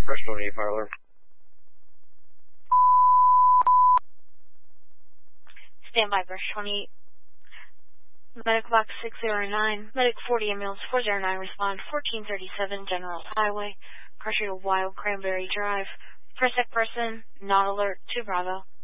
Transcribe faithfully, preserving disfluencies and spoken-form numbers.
Brush twenty-eight fire alarm. Stand by, Brush twenty-eight. Medic box six zero nine, Medic forty ambulance four zero nine, respond fourteen thirty-seven General Highway, car to Wild Cranberry Drive. Protect person, not alert to Bravo.